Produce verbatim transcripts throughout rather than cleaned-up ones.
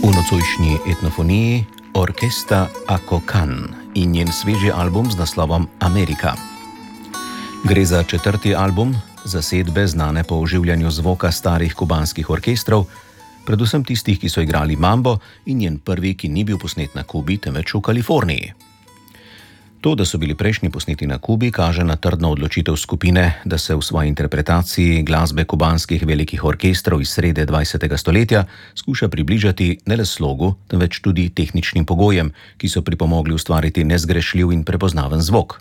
V nocojšnji etnofoniji orkestra Ako-Kan in njen sveži album z naslovom Amerika. Gre za četrti album zasedbe znane po oživljanju zvoka starih kubanskih orkestrov, predvsem tistih, ki so igrali mambo, in njen prvi, ki ni bil posnet na Kubi, temveč v Kaliforniji. To, da so bili prejšnji posneti na Kubi, kaže na trdno odločitev skupine, da se v svoji interpretaciji glasbe kubanskih velikih orkestrov iz srede dvajsetega stoletja skuša približati ne le slogu, temveč tudi tehničnim pogojem, ki so pripomogli ustvariti nezgrešljiv in prepoznaven zvok.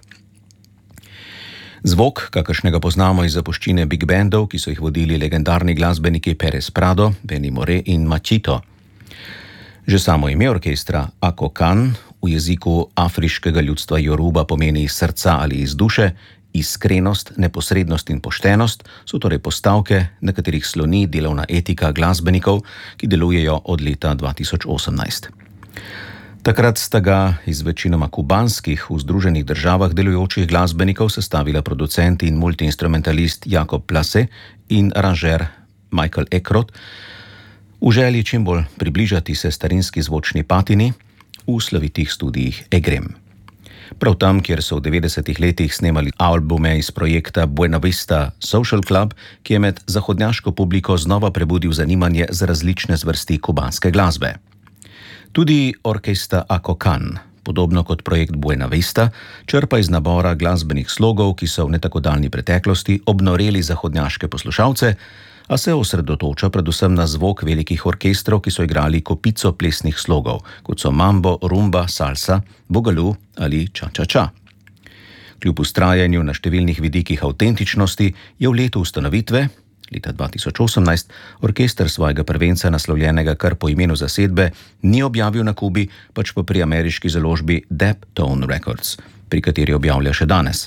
Zvok, kakršnega poznamo iz zapuščine big bandov, ki so jih vodili legendarni glasbeniki Pérez Prado, Benny Moré in Machito. Že samo ime orkestra Ako-Kan v jeziku afriškega ljudstva Yoruba pomeni srca ali iz duše, iskrenost, neposrednost in poštenost so torej postavke, na katerih sloni delovna etika glasbenikov, ki delujejo od leta dva tisoč osemnajst. Takrat sta ga iz večinoma kubanskih v Združenih državah delujočih glasbenikov sestavila producent in multiinstrumentalist Jakob Plase in aranžer Michael Ekrot, v želji čim bolj približati se starinski zvočni patini v slovitih studijih Egrem. Prav tam, kjer so v devetdesetih letih snemali albume iz projekta Buena Vista Social Club, ki je med zahodnjaško publiko znova prebudil zanimanje za različne zvrsti kubanske glasbe. Tudi orkestra Ako-Kan, podobno kot projekt Buena Vista, črpa iz nabora glasbenih slogov, ki so v ne tako daljni preteklosti obnoreli zahodnjaške poslušalce, a se osredotoča predvsem na zvok velikih orkestrov, ki so igrali kopico plesnih slogov, kot so mambo, rumba, salsa, boogaloo ali cha-cha-cha. Kljub vztrajanju na številnih vidikih avtentičnosti je v letu ustanovitve, leta dva tisoč osemnajst, orkester svojega prvenca, naslovljenega kar po imenu zasedbe, ni objavil na Kubi, pač pa pri ameriški založbi Deptone Records, pri kateri objavlja še danes.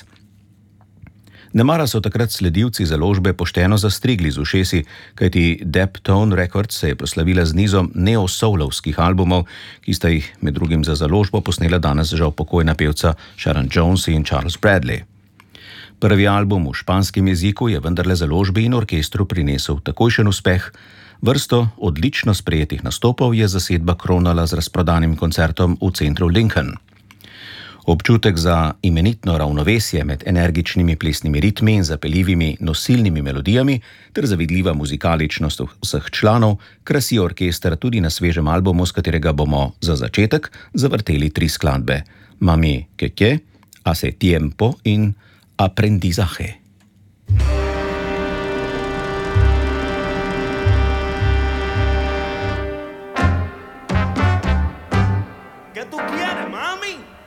Nemara so takrat sledilci založbe pošteno zastrigli z ušesi, kajti Deptone Records se je proslavila z nizom neo-soulovskih albumov, ki sta jih med drugim za založbo posnela danes žal pokojna pevca Sharon Jones in Charles Bradley. Prvi album v španskem jeziku je vendarle založbi in orkestru prinesel takojšen uspeh. Vrsto odlično sprejetih nastopov je zasedba kronala z razprodanim koncertom v centru Lincoln. Občutek za imenitno ravnovesje med energičnimi plesnimi ritmi in zapeljivimi nosilnimi melodijami ter zavidljiva muzikaličnost vseh članov krasi orkester tudi na svežem albumu, s katerega bomo za začetek zavrteli tri skladbe: Mami que que, Hace tiempo in Aprendizaje. ¿Qué tú quieres, mami?